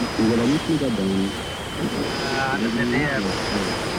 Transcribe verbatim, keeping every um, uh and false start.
Tinggal lagi sih kadang. Ah, ada B T R.